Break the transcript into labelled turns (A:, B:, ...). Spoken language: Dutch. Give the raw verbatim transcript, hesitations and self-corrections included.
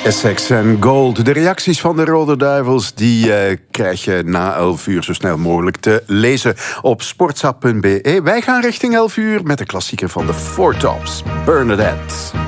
A: Essex en Gold. De reacties van de Rode Duivels die uh, krijg je na elf uur zo snel mogelijk te lezen op sportza punt be. Wij gaan richting elf uur met de klassieker van de Four Tops, Bernadette.